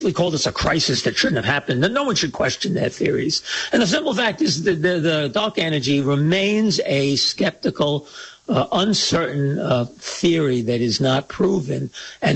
call this a crisis that shouldn't have happened. No one should question their theories. And the simple fact is that the dark energy remains a skeptical, uncertain theory that is not proven. And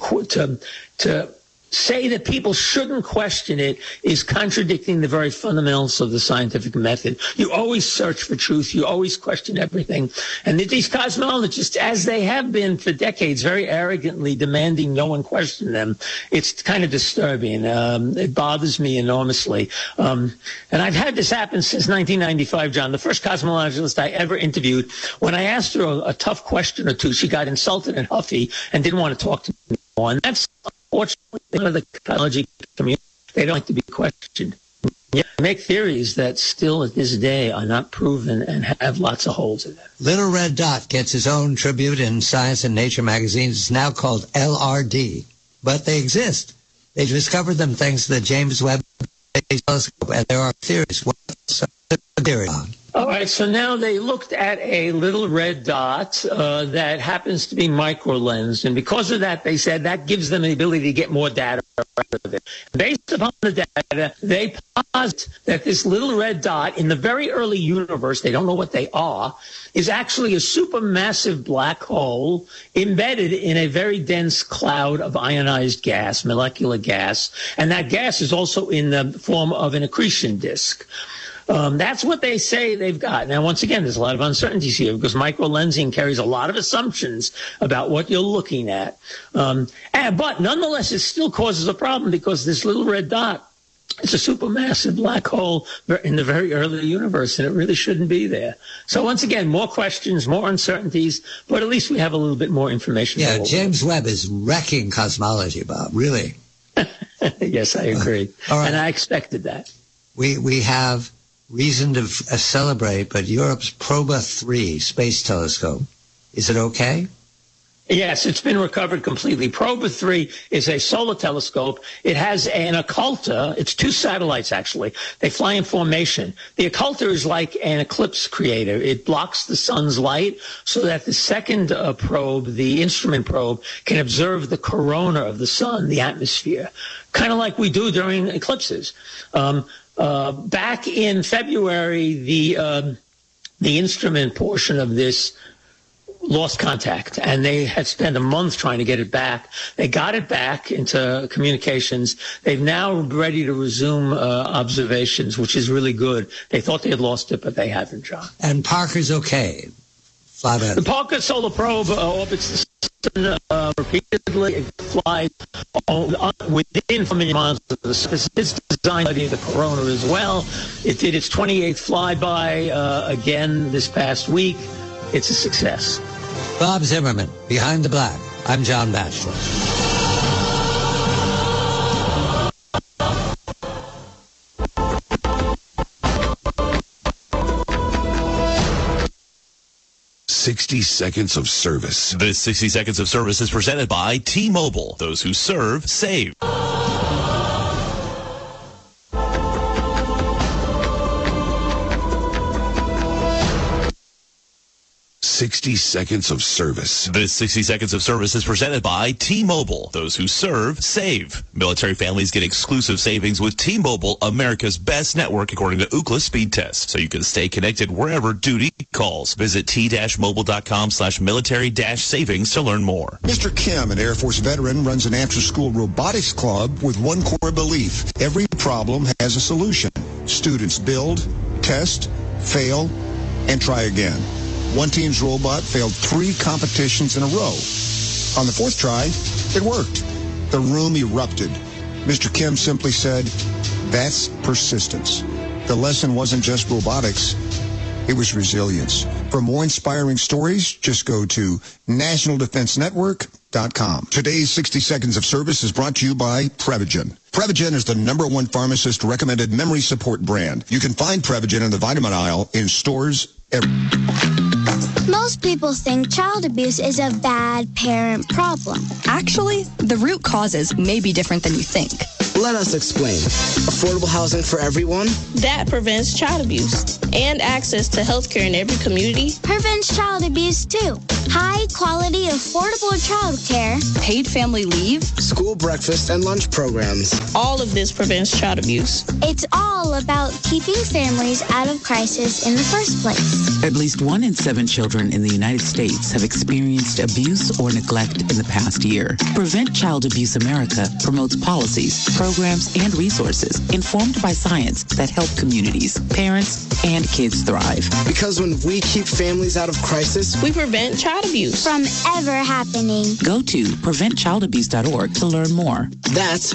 to say that people shouldn't question it is contradicting the very fundamentals of the scientific method. You always search for truth. You always question everything. And these cosmologists, as they have been for decades, very arrogantly demanding no one question them, it's kind of disturbing. It bothers me enormously. And I've had this happen since 1995, John. The first cosmologist I ever interviewed, when I asked her a tough question or two, she got insulted and huffy and didn't want to talk to me anymore. And that's unfortunately one of the cosmology community. They don't like to be questioned. Yeah, make theories that still at this day are not proven and have lots of holes in them. Little Red Dot gets its own tribute in Science and Nature magazines. It's now called LRD, but they exist. They discovered them thanks to the James Webb Telescope, and there are theories. What's the theory? All right, so now they looked at a little red dot that happens to be microlensed, and because of that, they said that gives them the ability to get more data out of it. Based upon the data, they posit that this little red dot in the very early universe, they don't know what they are, is actually a supermassive black hole embedded in a very dense cloud of ionized gas, molecular gas, and that gas is also in the form of an accretion disk. That's what they say they've got. Now, once again, there's a lot of uncertainties here because microlensing carries a lot of assumptions about what you're looking at. But nonetheless, it still causes a problem because this little red dot is a supermassive black hole in the very early universe, and it really shouldn't be there. So once again, more questions, more uncertainties, but at least we have a little bit more information. Yeah, James Webb is wrecking cosmology, Bob, really. Yes, I agree. All right. And I expected that. We have reason to celebrate, but Europe's Proba 3 space telescope, is it okay? Yes, it's been recovered completely. Proba 3 is a solar telescope. It has an occulter. It's two satellites, actually. They fly in formation. The occulter is like an eclipse creator. It blocks the sun's light so that the second probe, the instrument probe, can observe the corona of the sun, the atmosphere, kind of like we do during eclipses. Back in February, the instrument portion of this lost contact, and they had spent a month trying to get it back. They got it back into communications. They've now ready to resume observations, which is really good. They thought they had lost it, but they haven't, John. And Parker's okay. The Parker Solar Probe orbits the sun repeatedly. It flies within 4 million miles of the surface. It's designed to study the corona as well. It did its 28th flyby again this past week. It's a success. Bob Zimmerman, Behind the Black. I'm John Batchelor. "60 Seconds of Service." This 60 Seconds of Service is presented by T-Mobile. Those who serve, save. 60 Seconds of Service. This 60 Seconds of Service is presented by T-Mobile. Those who serve, save. Military families get exclusive savings with T-Mobile, America's best network according to Ookla speed test, so you can stay connected wherever duty calls. Visit t-mobile.com/military-savings to learn more. Mr. Kim, an Air Force veteran, runs an after-school robotics club with one core belief: every problem has a solution. Students build, test, fail, and try again. One team's robot failed 3 competitions in a row. On the 4th try, it worked. The room erupted. Mr. Kim simply said, "That's persistence." The lesson wasn't just robotics, it was resilience. For more inspiring stories, just go to nationaldefensenetwork.com. Today's 60 Seconds of Service is brought to you by Prevagen. Prevagen is the #1 pharmacist-recommended memory support brand. You can find Prevagen in the vitamin aisle in stores Most people think child abuse is a bad parent problem. Actually, the root causes may be different than you think. Let us explain. Affordable housing for everyone? That prevents child abuse. and access to healthcare in every community prevents child abuse too. High quality, affordable child care, paid family leave, school breakfast and lunch programs. All of this prevents child abuse. It's all about keeping families out of crisis in the first place. At least 1 in 7 children in the United States have experienced abuse or neglect in the past year. Prevent Child Abuse America promotes policies, programs, and resources informed by science that help communities, parents, and kids thrive. Because when we keep families out of crisis, we prevent child abuse from ever happening. Go to preventchildabuse.org to learn more. That's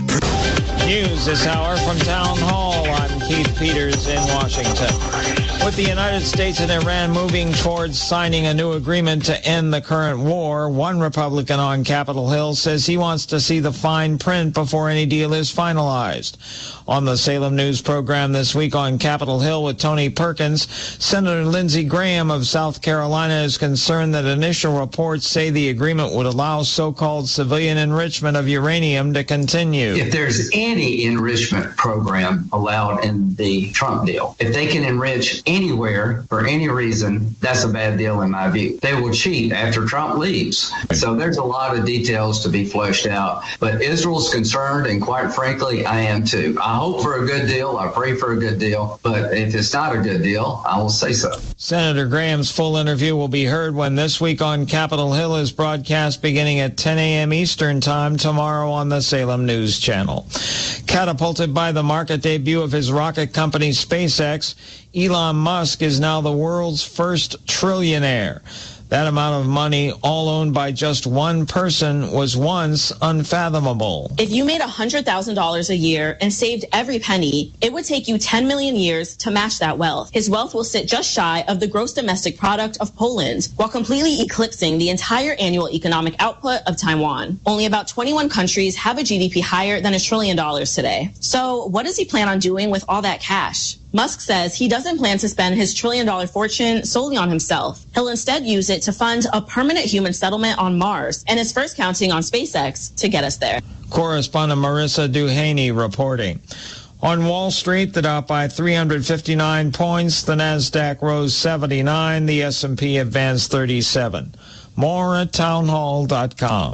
News this hour from Town Hall. I'm Keith Peters in Washington. With the United States and Iran moving towards signing a new agreement to end the current war, one Republican on Capitol Hill says he wants to see the fine print before any deal is finalized. On the Salem News program this week on Capitol Hill with Tony Perkins, Senator Lindsey Graham of South Carolina is concerned that initial reports say the agreement would allow so-called civilian enrichment of uranium to continue. If there's any enrichment program allowed in the Trump deal, if they can enrich anywhere for any reason, that's a bad deal in my view. They will cheat after Trump leaves. So there's a lot of details to be fleshed out. But Israel's concerned, and quite frankly, I am too. I hope for a good deal. I pray for a good deal. But if it's not a good deal, I will say so. Senator Graham's full interview will be heard when This Week on Capitol Hill is broadcast beginning at 10 a.m. Eastern Time tomorrow on the Salem News Channel. Catapulted by the market debut of his rocket company SpaceX, Elon Musk is now the world's first trillionaire. That amount of money, all owned by just one person, was once unfathomable. If you made $100,000 a year and saved every penny, it would take you 10 million years to match that wealth. His wealth will sit just shy of the gross domestic product of Poland, while completely eclipsing the entire annual economic output of Taiwan. Only about 21 countries have a GDP higher than $1 trillion today. So what does he plan on doing with all that cash? Musk says he doesn't plan to spend his $1 trillion fortune solely on himself. He'll instead use it to fund a permanent human settlement on Mars, and is first counting on SpaceX to get us there. Correspondent Marissa Duhaney reporting. On Wall Street, the Dow by 359 points, the Nasdaq rose 79, the S&P advanced 37. More at townhall.com.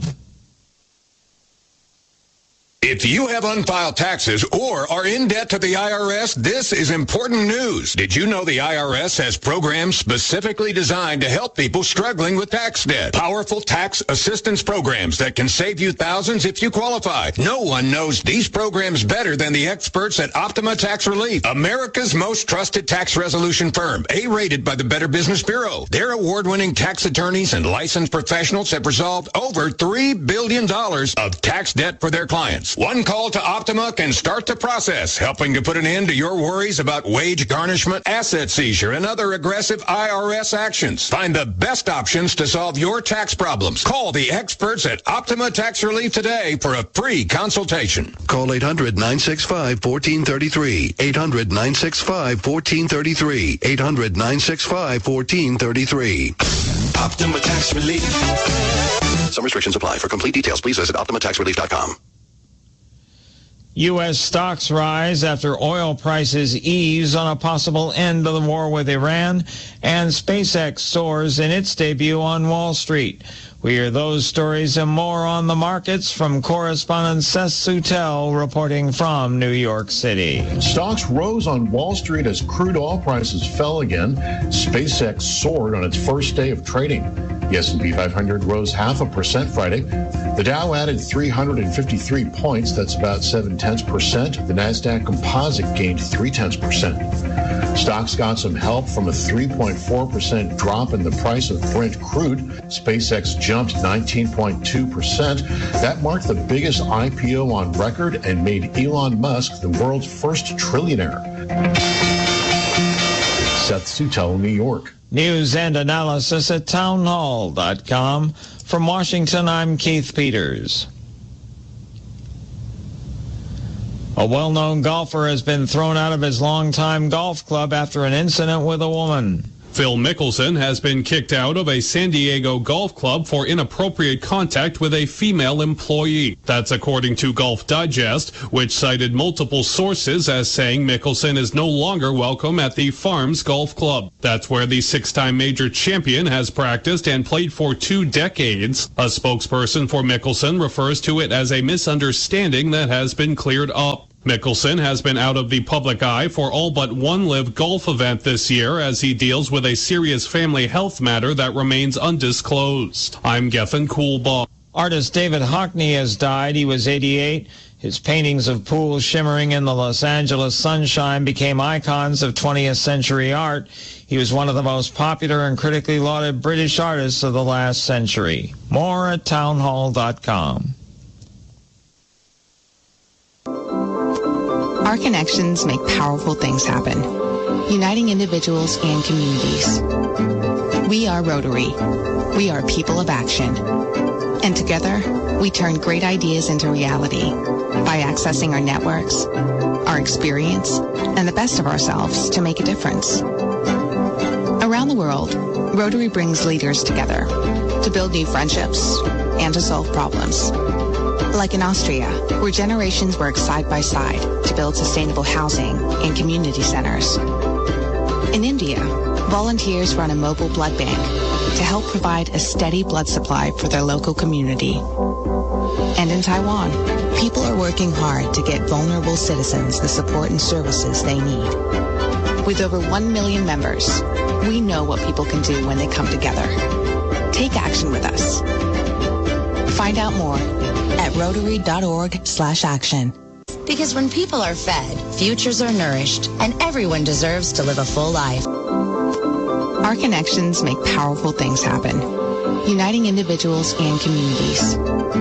If you have unfiled taxes or are in debt to the IRS, this is important news. Did you know the IRS has programs specifically designed to help people struggling with tax debt? Powerful tax assistance programs that can save you thousands if you qualify. No one knows these programs better than the experts at Optima Tax Relief, America's most trusted tax resolution firm, A-rated by the Better Business Bureau. Their award-winning tax attorneys and licensed professionals have resolved over $3 billion of tax debt for their clients. One call to Optima can start the process, helping to put an end to your worries about wage garnishment, asset seizure, and other aggressive IRS actions. Find the best options to solve your tax problems. Call the experts at Optima Tax Relief today for a free consultation. Call 800-965-1433. 800-965-1433. 800-965-1433. Optima Tax Relief. Some restrictions apply. For complete details, please visit OptimaTaxRelief.com. U.S. stocks rise after oil prices ease on a possible end of the war with Iran, and SpaceX soars in its debut on Wall Street. We hear those stories and more on the markets from correspondent Seth Soutel reporting from New York City. Stocks rose on Wall Street as crude oil prices fell again. SpaceX soared on its first day of trading. The S&P 500 rose 0.5% Friday. The Dow added 353 points. That's about 0.7%. The Nasdaq Composite gained 0.3%. Stocks got some help from a 3.4% drop in the price of Brent crude. SpaceX jumped 19.2%. That marked the biggest IPO on record and made Elon Musk the world's first trillionaire. Seth Soutel, New York. News and analysis at townhall.com. From Washington, I'm Keith Peters. A well-known golfer has been thrown out of his longtime golf club after an incident with a woman. Phil Mickelson has been kicked out of a San Diego golf club for inappropriate contact with a female employee. That's according to Golf Digest, which cited multiple sources as saying Mickelson is no longer welcome at the Farms Golf Club. That's where the six-time major champion has practiced and played for 2 decades. A spokesperson for Mickelson refers to it as a misunderstanding that has been cleared up. Mickelson has been out of the public eye for all but one live golf event this year as he deals with a serious family health matter that remains undisclosed. I'm Gethin Coolbaugh. Artist David Hockney has died. He was 88. His paintings of pools shimmering in the Los Angeles sunshine became icons of 20th century art. He was one of the most popular and critically lauded British artists of the last century. More at townhall.com. Our connections make powerful things happen, uniting individuals and communities. We are Rotary. We are people of action. And together, we turn great ideas into reality by accessing our networks, our experience, and the best of ourselves to make a difference. Around the world, Rotary brings leaders together to build new friendships and to solve problems. Like in Austria, where generations work side by side to build sustainable housing and community centers. In India, volunteers run a mobile blood bank to help provide a steady blood supply for their local community. And in Taiwan, people are working hard to get vulnerable citizens the support and services they need. With over 1 million members, we know what people can do when they come together. Take action with us. Find out more at Rotary.org/action. Because when people are fed, futures are nourished, and everyone deserves to live a full life. Our connections make powerful things happen, uniting individuals and communities.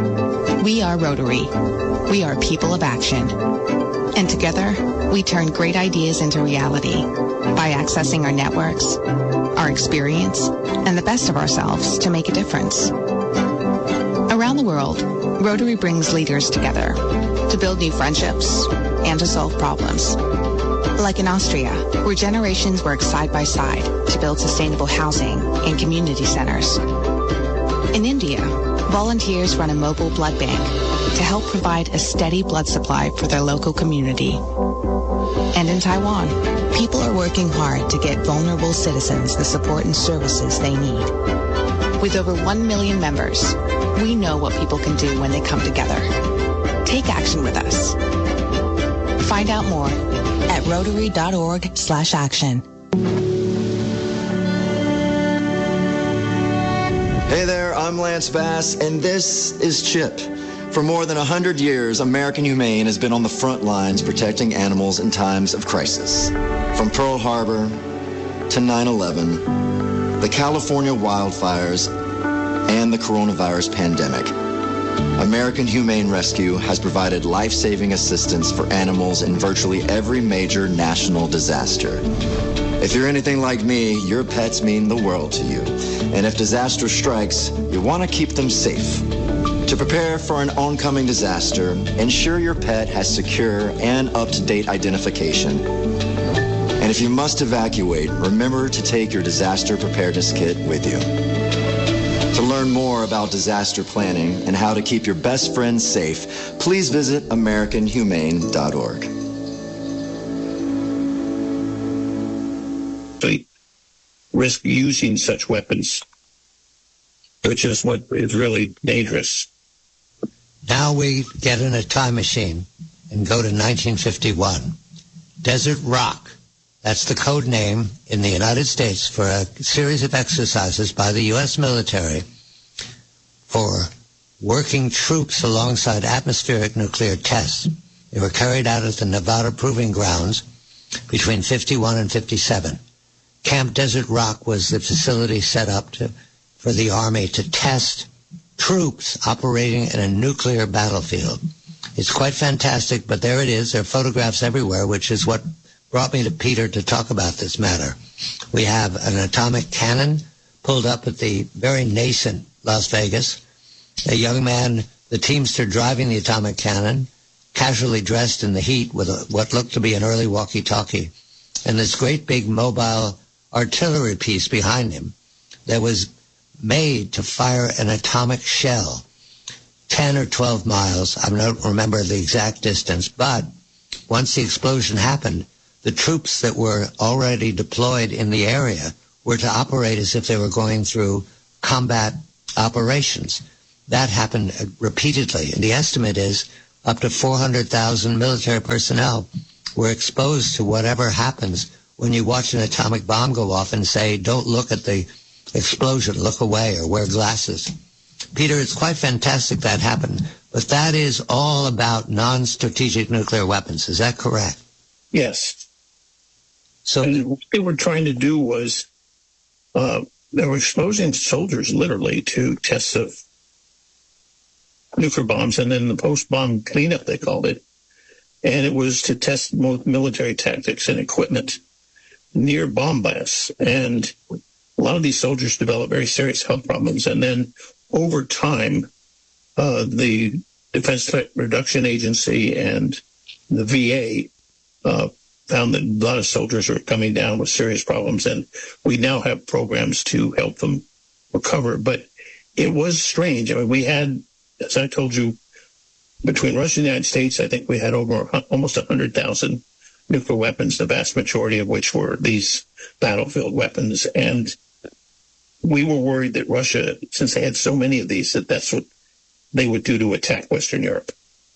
We are Rotary. We are people of action. And together, we turn great ideas into reality by accessing our networks, our experience, and the best of ourselves to make a difference. Around the world, Rotary brings leaders together to build new friendships and to solve problems. Like in Austria, where generations work side by side to build sustainable housing and community centers. In India, volunteers run a mobile blood bank to help provide a steady blood supply for their local community. And in Taiwan, people are working hard to get vulnerable citizens the support and services they need. With over 1 million members, we know what people can do when they come together. Take action with us. Find out more at Rotary.org/action. Hey there, I'm Lance Bass, and this is CHIP. For more than 100 years, American Humane has been on the front lines protecting animals in times of crisis. From Pearl Harbor to 9/11, the California wildfires, and the coronavirus pandemic, American Humane Rescue has provided life-saving assistance for animals in virtually every major national disaster. If you're anything like me, your pets mean the world to you. And if disaster strikes, you want to keep them safe. To prepare for an oncoming disaster, ensure your pet has secure and up-to-date identification. And if you must evacuate, remember to take your disaster preparedness kit with you. To learn more about disaster planning and how to keep your best friends safe, please visit AmericanHumane.org. Risk using such weapons, which is what is really dangerous. Now we get in a time machine and go to 1951. Desert Rock, that's the code name in the United States for a series of exercises by the U.S. military for working troops alongside atmospheric nuclear tests. They were carried out at the Nevada Proving Grounds between 51 and 57. Camp Desert Rock was the facility set up for the Army to test troops operating in a nuclear battlefield. It's quite fantastic, but there it is. There are photographs everywhere, which is what brought me to Peter to talk about this matter. We have an atomic cannon pulled up at the very nascent Las Vegas. A young man, the teamster driving the atomic cannon, casually dressed in the heat with what looked to be an early walkie-talkie. And this great big mobile artillery piece behind him that was made to fire an atomic shell 10 or 12 miles. I don't remember the exact distance, but once the explosion happened, the troops that were already deployed in the area were to operate as if they were going through combat operations. That happened repeatedly, and the estimate is up to 400,000 military personnel were exposed to whatever happens when you watch an atomic bomb go off and say, don't look at the explosion, look away or wear glasses. Peter, it's quite fantastic that happened, but that is all about non-strategic nuclear weapons. Is that correct? Yes. So and what they were trying to do was they were exposing soldiers literally to tests of nuclear bombs, and then the post-bomb cleanup, they called it. And it was to test military tactics and equipment near bomb blasts. And a lot of these soldiers developed very serious health problems. And then over time, the Defense Threat Reduction Agency and the VA found that a lot of soldiers were coming down with serious problems. And we now have programs to help them recover. But it was strange. I mean, we had, as I told you, between Russia and the United States, I think we had almost 100,000 nuclear weapons, the vast majority of which were these battlefield weapons. And we were worried that Russia, since they had so many of these, that that's what they would do to attack Western Europe.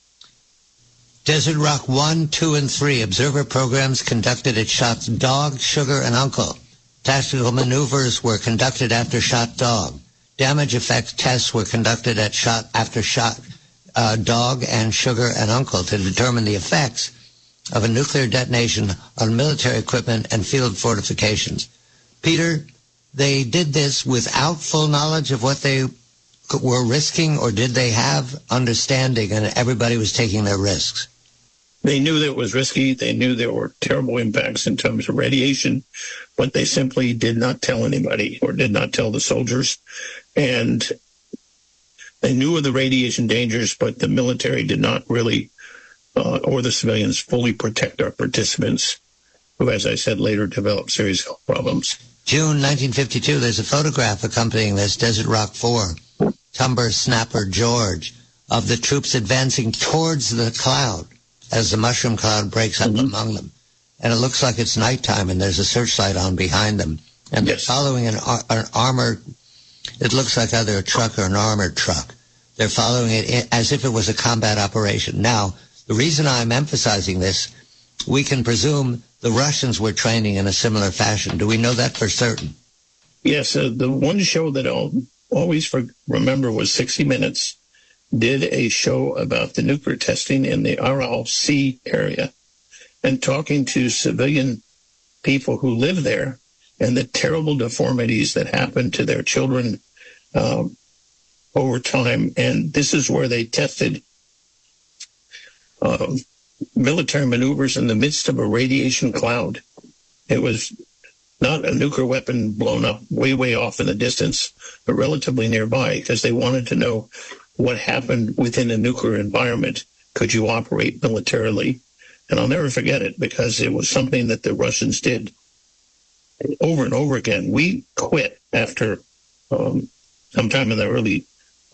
Desert Rock 1, 2, and 3 observer programs conducted at shots Dog, Sugar, and Uncle. Tactical maneuvers were conducted after shot Dog. Damage effect tests were conducted at shot after shot Dog and Sugar and Uncle to determine the effects of a nuclear detonation on military equipment and field fortifications. Peter, they did this without full knowledge of what they were risking, or did they have understanding and everybody was taking their risks? They knew that it was risky. They knew there were terrible impacts in terms of radiation, but they simply did not tell anybody or did not tell the soldiers. And they knew of the radiation dangers, but the military did not really, or the civilians, fully protect our participants, who, as I said, later developed serious health problems. June 1952, there's a photograph accompanying this, Desert Rock 4, Tumber Snapper George, of the troops advancing towards the cloud as the mushroom cloud breaks up among them. And it looks like it's nighttime and there's a searchlight on behind them. And they're following an armored, it looks like either a truck or an armored truck. They're following it as if it was a combat operation. Now, the reason I'm emphasizing this, we can presume the Russians were training in a similar fashion. Do we know that for certain? Yes, the one show that I'll always remember was 60 Minutes, did a show about the nuclear testing in the Aral Sea area and talking to civilian people who live there and the terrible deformities that happen to their children over time. And this is where they tested military maneuvers in the midst of a radiation cloud. It was not a nuclear weapon blown up way, way off in the distance, but relatively nearby, because they wanted to know what happened within a nuclear environment. Could you operate militarily? And I'll never forget it, because it was something that the Russians did over and over again. We quit after sometime in the early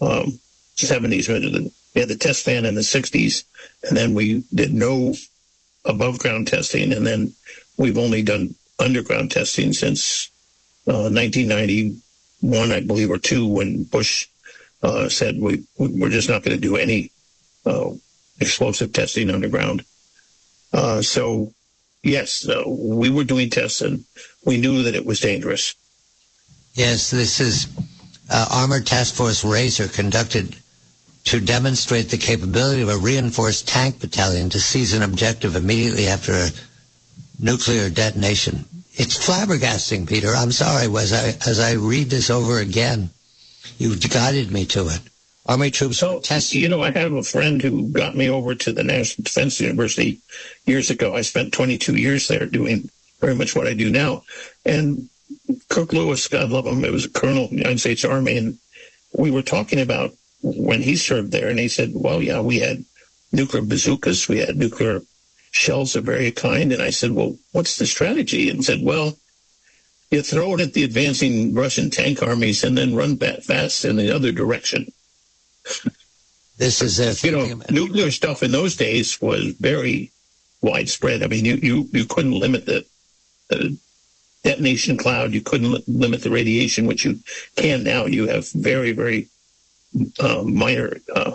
70s. We had the test ban in the 60s, and then we did no above-ground testing, and then we've only done underground testing since 1991, I believe, or 2, when Bush said we're just not going to do any explosive testing underground. So, yes, we were doing tests, and we knew that it was dangerous. Yes, this is Armored Task Force Razor conducted to demonstrate the capability of a reinforced tank battalion to seize an objective immediately after a nuclear detonation. It's flabbergasting, Peter. I'm sorry. As I read this over again, you guided me to it. Army troops testing. You know, I have a friend who got me over to the National Defense University years ago. I spent 22 years there doing very much what I do now. And Kirk Lewis, God love him, it was a colonel in the United States Army, and we were talking about when he served there, and he said, well, yeah, we had nuclear bazookas, we had nuclear shells of various kind. And I said, well, what's the strategy? And said, well, You throw it at the advancing Russian tank armies and then run fast in the other direction. This is nuclear stuff in those days was very widespread. I mean, you couldn't limit the detonation cloud. You couldn't limit the radiation, which you can now. You have very, very minor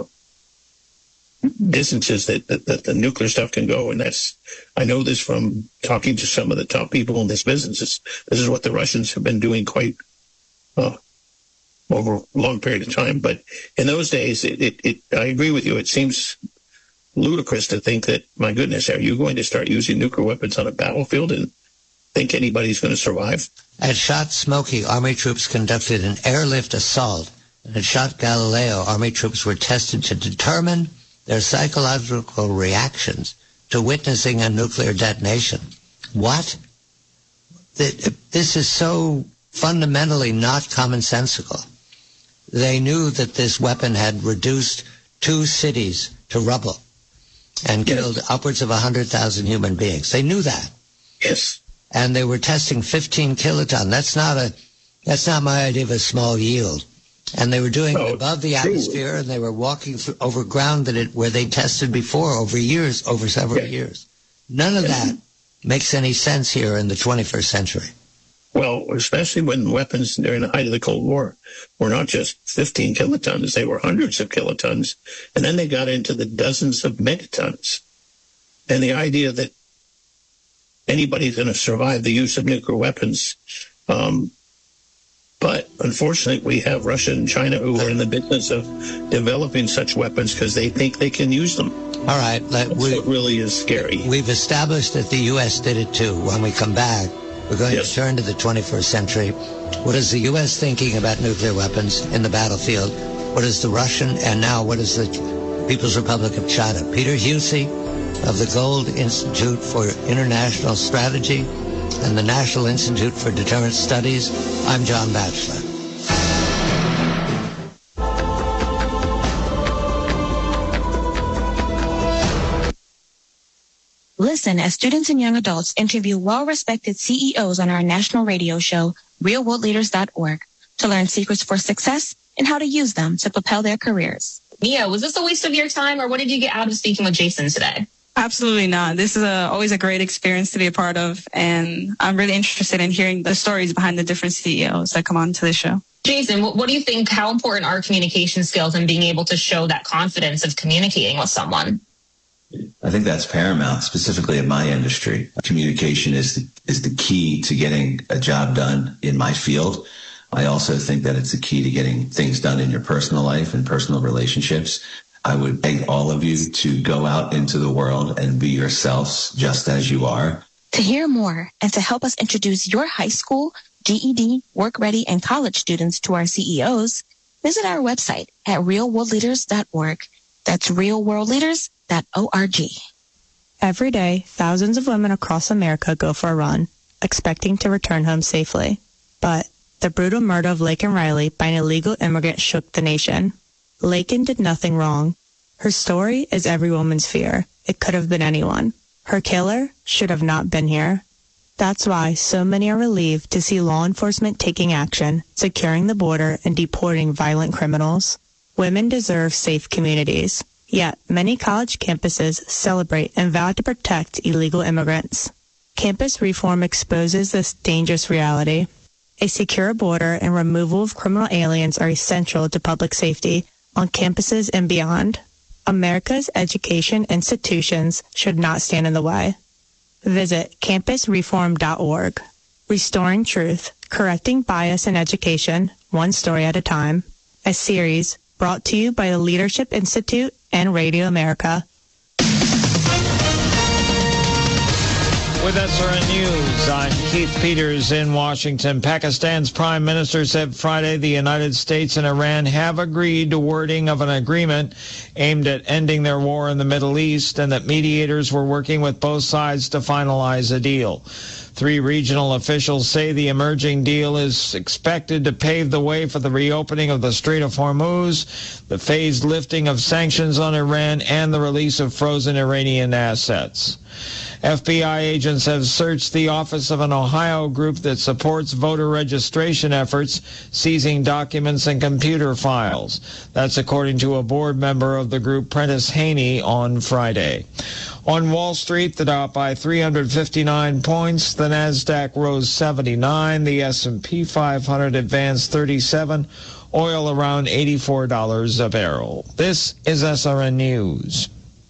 distances that the nuclear stuff can go. And I know this from talking to some of the top people in this business. This is what the Russians have been doing quite over a long period of time. But in those days, I agree with you. It seems ludicrous to think that, my goodness, are you going to start using nuclear weapons on a battlefield and think anybody's going to survive? At Shot Smoky, Army troops conducted an airlift assault. And at Shot Galileo, Army troops were tested to determine their psychological reactions to witnessing a nuclear detonation. What? This is so fundamentally not commonsensical. They knew that this weapon had reduced 2 cities to rubble and killed upwards of 100,000 human beings. They knew that. Yes. And they were testing 15 kiloton. That's not my idea of a small yield. And they were doing it above the atmosphere, and they were walking over ground where they tested before over several years. None of that makes any sense here in the 21st century. Well, especially when weapons during the height of the Cold War were not just 15 kilotons, they were hundreds of kilotons. And then they got into the dozens of megatons. And the idea that anybody's going to survive the use of nuclear weapons. But unfortunately, we have Russia and China who are in the business of developing such weapons because they think they can use them. All right. It really is scary. We've established that the U.S. did it too. When we come back, we're going to turn to the 21st century. What is the U.S. thinking about nuclear weapons in the battlefield? What is the Russian, and now what is the People's Republic of China? Peter Husey of the Gold Institute for International Strategy and the National Institute for Deterrence Studies. I'm John Batchelor. Listen as students and young adults interview well-respected CEOs on our national radio show, realworldleaders.org, to learn secrets for success and how to use them to propel their careers. Mia, was this a waste of your time, or what did you get out of speaking with Jason today? Absolutely not. This is always a great experience to be a part of, and I'm really interested in hearing the stories behind the different CEOs that come on to the show. Jason, what do you think, how important are communication skills and being able to show that confidence of communicating with someone? I think that's paramount, specifically in my industry. Communication is the key to getting a job done in my field. I also think that it's the key to getting things done in your personal life and personal relationships. I would beg all of you to go out into the world and be yourselves just as you are. To hear more and to help us introduce your high school, GED, work ready, and college students to our CEOs, visit our website at realworldleaders.org. That's realworldleaders.org. Every day, thousands of women across America go for a run, expecting to return home safely. But the brutal murder of Laken Riley by an illegal immigrant shook the nation. Laken did nothing wrong. Her story is every woman's fear. It could have been anyone. Her killer should have not been here. That's why so many are relieved to see law enforcement taking action, securing the border, and deporting violent criminals. Women deserve safe communities. Yet, many college campuses celebrate and vow to protect illegal immigrants. Campus reform exposes this dangerous reality. A secure border and removal of criminal aliens are essential to public safety on campuses and beyond. America's education institutions should not stand in the way. Visit campusreform.org. Restoring Truth, Correcting Bias in Education, One Story at a Time. A series brought to you by the Leadership Institute and Radio America. With SRN News, I'm Keith Peters in Washington. Pakistan's Prime Minister said Friday the United States and Iran have agreed to wording of an agreement aimed at ending their war in the Middle East and that mediators were working with both sides to finalize a deal. 3 regional officials say the emerging deal is expected to pave the way for the reopening of the Strait of Hormuz, the phased lifting of sanctions on Iran, and the release of frozen Iranian assets. FBI agents have searched the office of an Ohio group that supports voter registration efforts, seizing documents and computer files. That's according to a board member of the group, Prentice Haney, on Friday. On Wall Street, the Dow up by 359 points. The Nasdaq rose 79. The S&P 500 advanced 37. Oil around $84 a barrel. This is SRN News.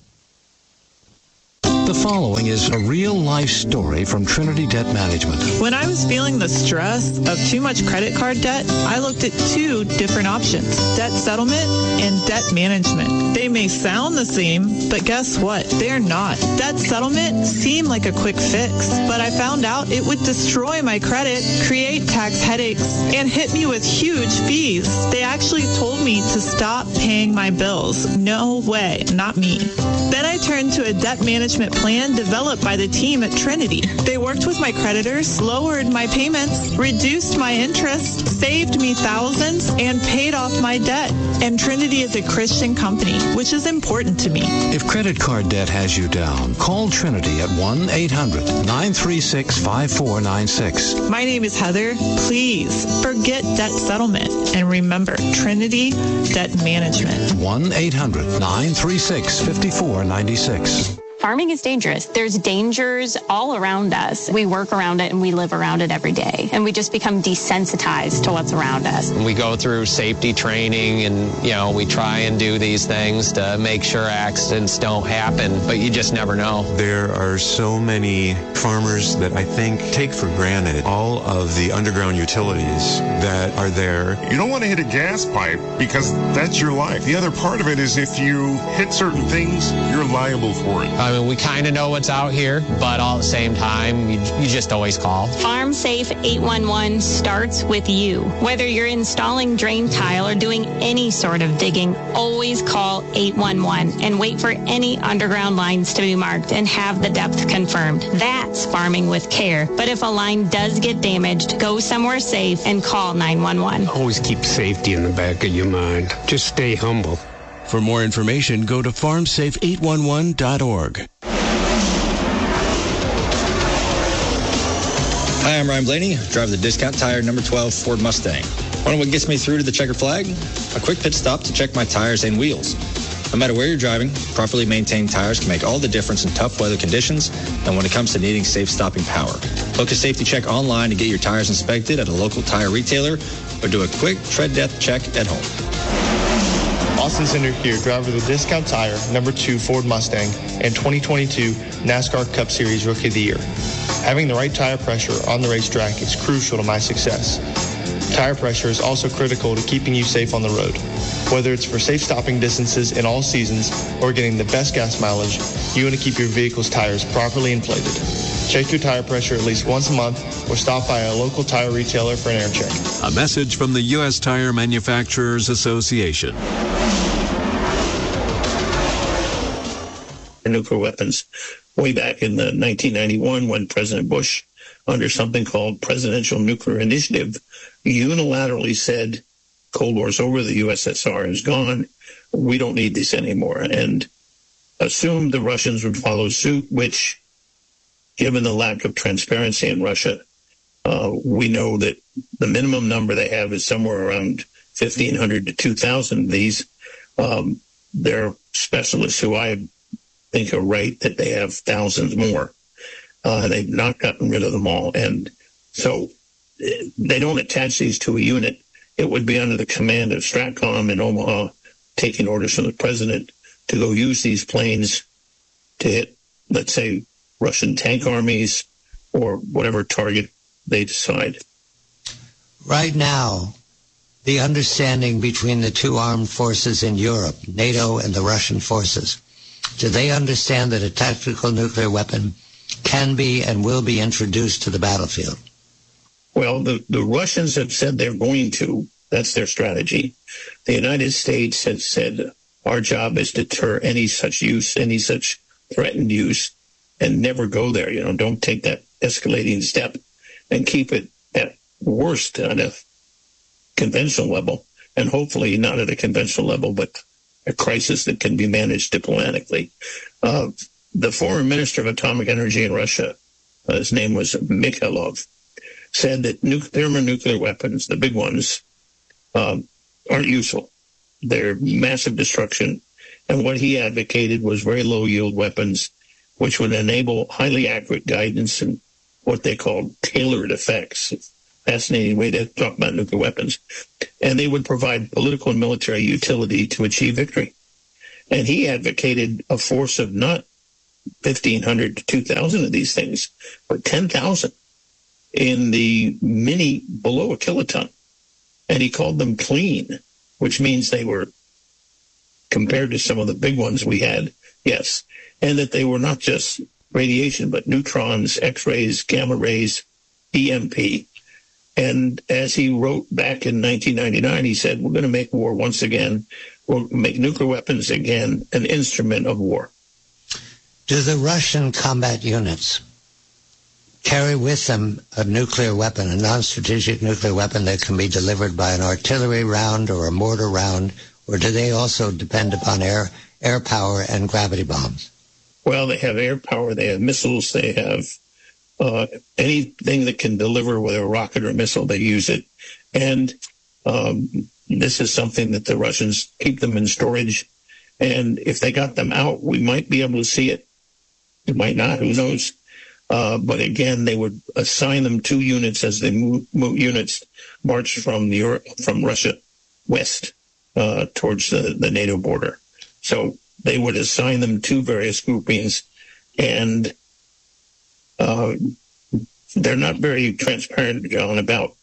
The following is a real-life story from Trinity Debt Management. When I was feeling the stress of too much credit card debt, I looked at two different options: debt settlement and debt management. They may sound the same, but guess what? They're not. Debt settlement seemed like a quick fix, but I found out it would destroy my credit, create tax headaches, and hit me with huge fees. They actually told me to stop paying my bills. No way, not me. Then I turned to a debt management plan developed by the team at Trinity. They worked with my creditors, lowered my payments, reduced my interest, saved me thousands, and paid off my debt. And Trinity is a Christian company, which is important to me. If credit card debt has you down, call Trinity at 1-800-936-5496. My name is Heather. Please forget debt settlement and remember Trinity Debt Management. 1-800-936-5496. Farming is dangerous. There's dangers all around us. We work around it and we live around it every day. And we just become desensitized to what's around us. We go through safety training and, we try and do these things to make sure accidents don't happen, but you just never know. There are so many farmers that I think take for granted all of the underground utilities that are there. You don't want to hit a gas pipe because that's your life. The other part of it is if you hit certain things, you're liable for it. I mean, we kind of know what's out here, but all at the same time, you just always call. Farm Safe 811 starts with you. Whether you're installing drain tile or doing any sort of digging, always call 811 and wait for any underground lines to be marked and have the depth confirmed. That's farming with care. But if a line does get damaged, go somewhere safe and call 911. Always keep safety in the back of your mind. Just stay humble. For more information, go to farmsafe811.org. Hi, I'm Ryan Blaney, driver the Discount Tire number 12 Ford Mustang. Want to know what gets me through to the checkered flag? A quick pit stop to check my tires and wheels. No matter where you're driving, properly maintained tires can make all the difference in tough weather conditions and when it comes to needing safe stopping power. Book a safety check online to get your tires inspected at a local tire retailer or do a quick tread depth check at home. Austin Center here, driver of the Discount Tire number 2 Ford Mustang and 2022 NASCAR Cup Series Rookie of the Year. Having the right tire pressure on the racetrack is crucial to my success. Tire pressure is also critical to keeping you safe on the road. Whether it's for safe stopping distances in all seasons or getting the best gas mileage, you want to keep your vehicle's tires properly inflated. Check your tire pressure at least once a month or stop by a local tire retailer for an air check. A message from the U.S. Tire Manufacturers Association. Nuclear weapons way back in 1991 when President Bush, under something called Presidential Nuclear Initiative, unilaterally said, Cold War's over, the USSR is gone, we don't need this anymore, and assumed the Russians would follow suit, which, given the lack of transparency in Russia, we know that the minimum number they have is somewhere around 1,500 to 2,000 of these. They're specialists who I think are right that they have thousands more. They've not gotten rid of them all. And so they don't attach these to a unit. It would be under the command of STRATCOM in Omaha, taking orders from the president to go use these planes to hit, let's say, Russian tank armies or whatever target they decide. Right now, the understanding between the two armed forces in Europe, NATO and the Russian forces, do they understand that a tactical nuclear weapon can be and will be introduced to the battlefield? Well, the Russians have said they're going to. That's their strategy. The United States has said our job is to deter any such use, any such threatened use, and never go there. Don't take that escalating step and keep it at worst at a conventional level, and hopefully not at a conventional level, but a crisis that can be managed diplomatically. the former minister of atomic energy in Russia, his name was Mikhailov, said that thermonuclear weapons, the big ones, aren't useful. They're massive destruction. And what he advocated was very low-yield weapons, which would enable highly accurate guidance and what they called tailored effects. Fascinating way to talk about nuclear weapons. And they would provide political and military utility to achieve victory. And he advocated a force of not 1,500 to 2,000 of these things, but 10,000 in the mini below a kiloton. And he called them clean, which means they were, compared to some of the big ones we had, yes, and that they were not just radiation, but neutrons, X-rays, gamma rays, EMP. And as he wrote back in 1999, he said, we're going to make war once again. We'll make nuclear weapons again an instrument of war. Do the Russian combat units carry with them a nuclear weapon, a non-strategic nuclear weapon that can be delivered by an artillery round or a mortar round, or do they also depend upon air power and gravity bombs? Well, they have air power, they have missiles, they have anything that can deliver with a rocket or missile, they use it. And this is something that the Russians keep them in storage. And if they got them out, we might be able to see it. We might not, who knows? But again, they would assign them 2 units as they units march from Russia west towards the NATO border. So they would assign them to various groupings, and they're not very transparent, John, about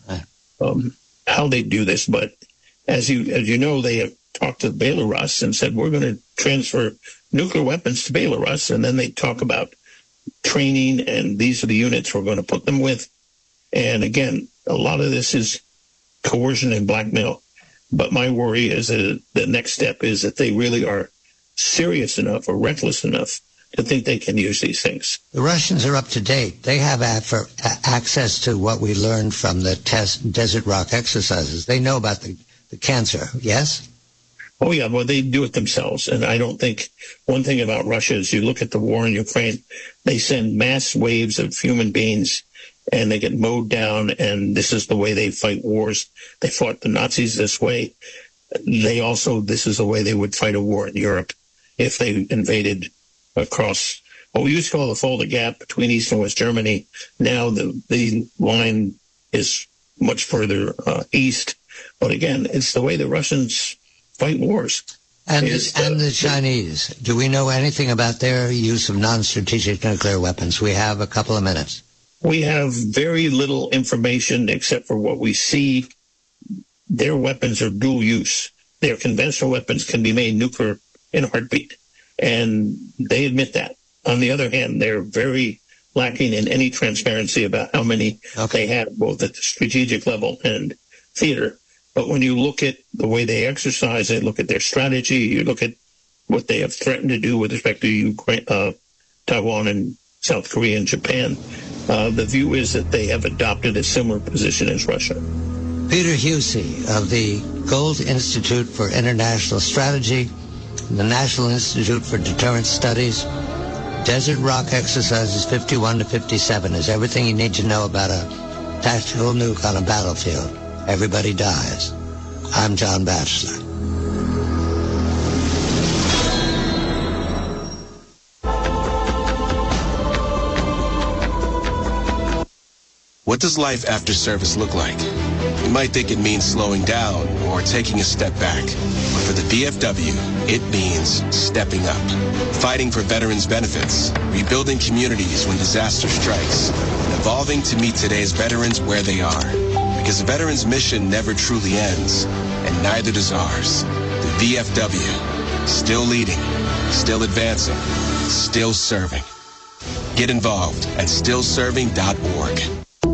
how they do this. But as you know, they have talked to Belarus and said, we're going to transfer nuclear weapons to Belarus, and then they talk about training, and these are the units we're going to put them with. And again, a lot of this is coercion and blackmail. But my worry is that the next step is that they really are serious enough or reckless enough to think they can use these things. The Russians are up to date. They have access to what we learned from the Desert Rock exercises. They know about the cancer, yes? Oh, yeah, well, they do it themselves. And I don't think one thing about Russia is you look at the war in Ukraine, they send mass waves of human beings and they get mowed down, and this is the way they fight wars. They fought the Nazis this way. This is the way they would fight a war in Europe if they invaded across what we used to call the Fulda Gap between East and West Germany. Now the line is much further east. But again, it's the way the Russians fight wars. And the Chinese, do we know anything about their use of non-strategic nuclear weapons? We have a couple of minutes. We have very little information except for what we see. Their weapons are dual use. Their conventional weapons can be made nuclear in a heartbeat, and they admit that. On the other hand, they're very lacking in any transparency about how many they have, both at the strategic level and theater. But when you look at the way they exercise, they look at their strategy, you look at what they have threatened to do with respect to Ukraine, Taiwan and South Korea and Japan, the view is that they have adopted a similar position as Russia. Peter Husey of the Gold Institute for International Strategy, the National Institute for Deterrence Studies, Desert Rock Exercises 51 to 57 is everything you need to know about a tactical nuke on a battlefield. Everybody dies. I'm John Batchelor. What does life after service look like? You might think it means slowing down or taking a step back. But for the VFW, it means stepping up. Fighting for veterans' benefits, rebuilding communities when disaster strikes, and evolving to meet today's veterans where they are. Because the veterans' mission never truly ends, and neither does ours. The VFW, still leading, still advancing, still serving. Get involved at stillserving.org.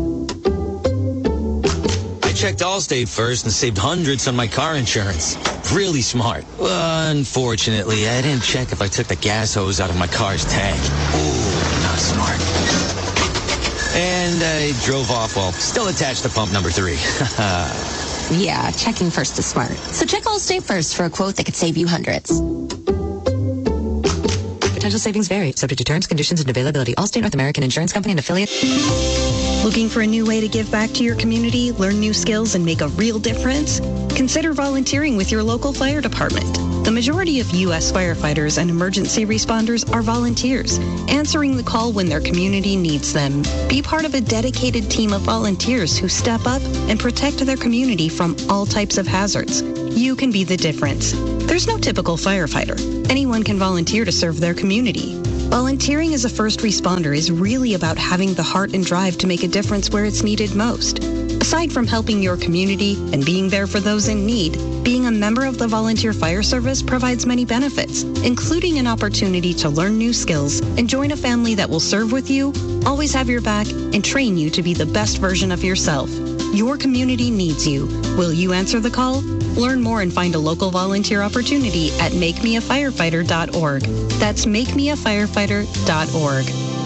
I checked Allstate first and saved hundreds on my car insurance. Really smart. Unfortunately, I didn't check if I took the gas hose out of my car's tank. Ooh, not smart. And I drove off while still attached to pump number 3. Yeah, checking first is smart. So check Allstate first for a quote that could save you hundreds. Potential savings vary, subject to terms, conditions, and availability. Allstate North American Insurance Company and affiliate. Looking for a new way to give back to your community, learn new skills, and make a real difference? Consider volunteering with your local fire department. The majority of U.S. firefighters and emergency responders are volunteers, answering the call when their community needs them. Be part of a dedicated team of volunteers who step up and protect their community from all types of hazards. You can be the difference. There's no typical firefighter. Anyone can volunteer to serve their community. Volunteering as a first responder is really about having the heart and drive to make a difference where it's needed most. Aside from helping your community and being there for those in need, being a member of the Volunteer Fire Service provides many benefits, including an opportunity to learn new skills and join a family that will serve with you, always have your back, and train you to be the best version of yourself. Your community needs you. Will you answer the call? Learn more and find a local volunteer opportunity at makemeafirefighter.org. That's makemeafirefighter.org.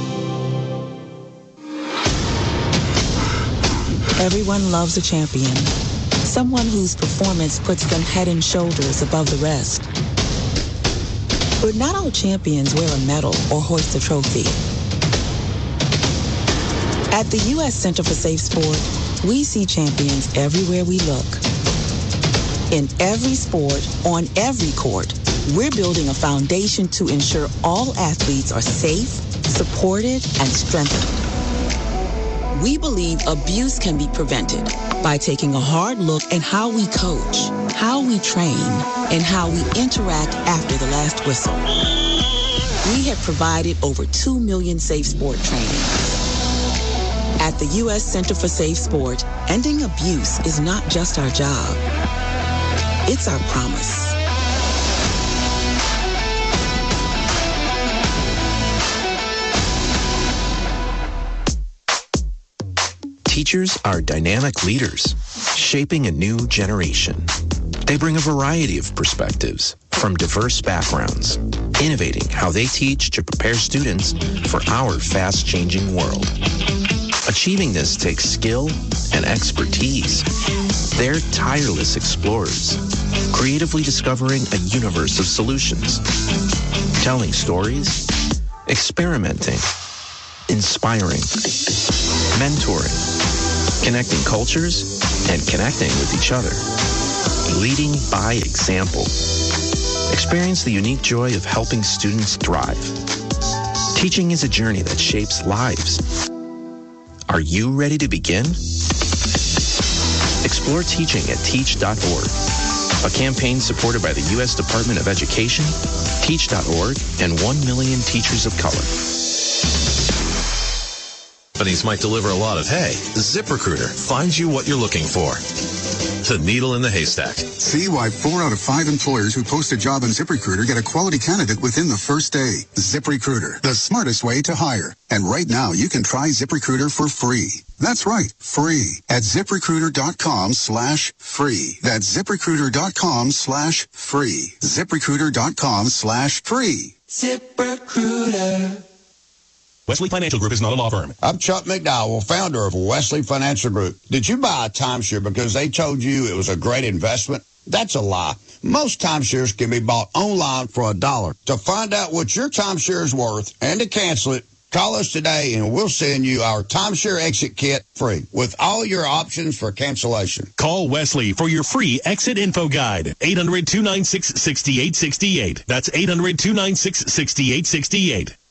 Everyone loves a champion, someone whose performance puts them head and shoulders above the rest. But not all champions wear a medal or hoist a trophy. At the U.S. Center for Safe Sport, we see champions everywhere we look. In every sport, on every court, we're building a foundation to ensure all athletes are safe, supported, and strengthened. We believe abuse can be prevented by taking a hard look at how we coach, how we train, and how we interact after the last whistle. We have provided over 2 million safe sport trainings. At the U.S. Center for Safe Sport, ending abuse is not just our job. It's our promise. Teachers are dynamic leaders, shaping a new generation. They bring a variety of perspectives from diverse backgrounds, innovating how they teach to prepare students for our fast-changing world. Achieving this takes skill and expertise. They're tireless explorers, creatively discovering a universe of solutions, telling stories, experimenting, inspiring, mentoring, connecting cultures, and connecting with each other. Leading by example. Experience the unique joy of helping students thrive. Teaching is a journey that shapes lives. Are you ready to begin? Explore teaching at teach.org, a campaign supported by the U.S. Department of Education, Teach.org, and 1 million teachers of color. Companies might deliver a lot of hay. ZipRecruiter finds you what you're looking for. The needle in the haystack. See why 4 out of 5 employers who post a job on ZipRecruiter get a quality candidate within the first day. ZipRecruiter, the smartest way to hire. And right now, you can try ZipRecruiter for free. That's right, free at ZipRecruiter.com/free. That's ZipRecruiter.com/free. ZipRecruiter.com/free. ZipRecruiter. Wesley Financial Group is not a law firm. I'm Chuck McDowell, founder of Wesley Financial Group. Did you buy a timeshare because they told you it was a great investment? That's a lie. Most timeshares can be bought online for $1. To find out what your timeshare is worth and to cancel it, call us today and we'll send you our timeshare exit kit free with all your options for cancellation. Call Wesley for your free exit info guide. 800-296-6868. That's 800-296-6868.